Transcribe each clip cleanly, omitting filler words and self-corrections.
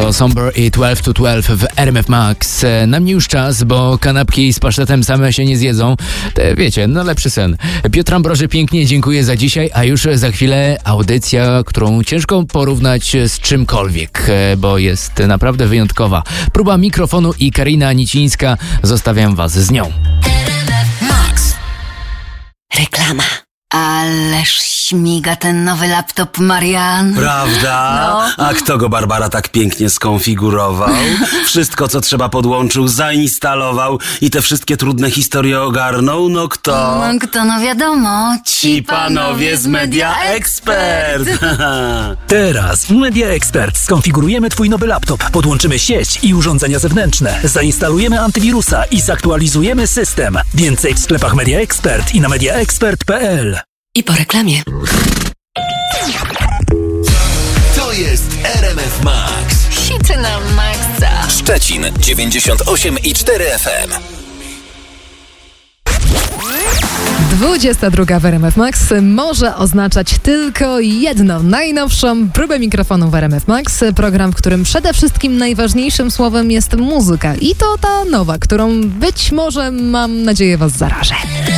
To Somber i 12 to 12 w RMF Max. Na mnie już czas, bo kanapki z pasztetem same się nie zjedzą. Wiecie, no lepszy sen. Piotr Ambroży, pięknie dziękuję za dzisiaj, a już za chwilę audycja, którą ciężko porównać z czymkolwiek, bo jest naprawdę wyjątkowa. Próba mikrofonu i Karina Nicińska. Zostawiam was z nią. Max. Reklama. Ależ śmiga ten nowy laptop, Marian. Prawda? No. A kto go, Barbara, tak pięknie skonfigurował? Wszystko, co trzeba, podłączył, zainstalował i te wszystkie trudne historie ogarnął? No kto? No wiadomo. Ci panowie z Media Expert. Teraz w Media Expert skonfigurujemy Twój nowy laptop, podłączymy sieć i urządzenia zewnętrzne, zainstalujemy antywirusa i zaktualizujemy system. Więcej w sklepach Media Expert i na mediaexpert.pl. I po reklamie. To jest RMF Max. Hity na maksa. Szczecin 98,4 FM. 22 w RMF Max może oznaczać tylko jedno. Najnowszą próbę mikrofonu w RMF Max. Program, w którym przede wszystkim najważniejszym słowem jest muzyka. I to ta nowa, którą być może, mam nadzieję, was zarażę.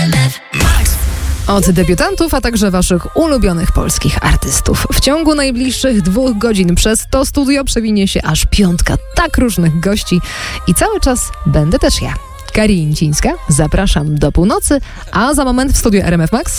Od debiutantów, a także waszych ulubionych polskich artystów. W ciągu najbliższych 2 godzin przez to studio przewinie się aż 5 tak różnych gości i cały czas będę też ja. Karina Nicińska, zapraszam do północy, a za moment w studiu RMF Max